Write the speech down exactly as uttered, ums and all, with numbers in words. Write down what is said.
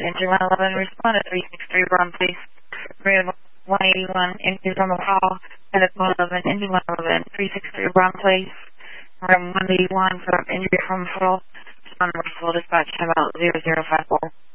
Engine one eleven, respond at three six three Brum, please. Red one eighty-one, engine from a call, and it's one eleven, engine one eleven, three six three Brum, please. Red one eighty-one, for injury from full, respond merciful dispatch, time out zero zero five four.